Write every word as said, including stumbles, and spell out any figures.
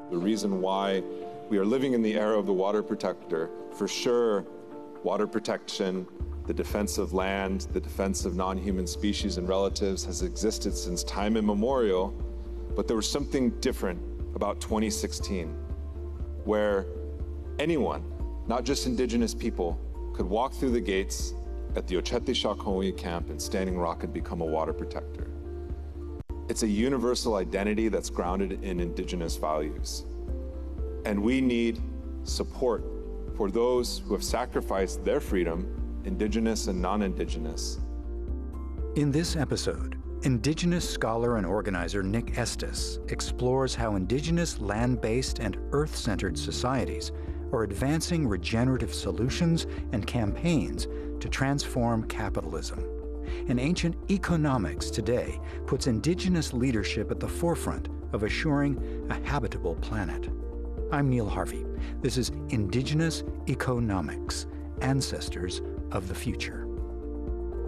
The reason why we are living in the era of the water protector, for sure, water protection, the defense of land, the defense of non-human species and relatives has existed since time immemorial, but there was something different about twenty sixteen, where anyone, not just indigenous people, could walk through the gates at the Oceti Sakowin camp in Standing Rock and become a water protector. It's a universal identity that's grounded in indigenous values. And we need support for those who have sacrificed their freedom, indigenous and non-indigenous. In this episode, Indigenous scholar and organizer Nick Estes explores how indigenous land-based and earth-centered societies are advancing regenerative solutions and campaigns to transform capitalism. And ancient economics today puts indigenous leadership at the forefront of assuring a habitable planet. I'm Neil Harvey. This is Indigenous Economics, Ancestors of the Future.